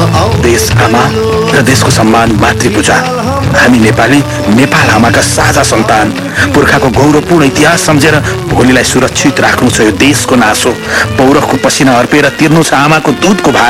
देश आमा र देशको सम्मान मातृपूजा। हामी नेपाली नेपाल आमाका साझा सन्तान। पुर्खाको गौरवपूर्ण इतिहास सम्झेर भोलिलाई सुरक्षित राख्नु छ यो देशको नासो। पौरखको पसिना अर्पेर तिर्नु छ आमाको दूधको भार।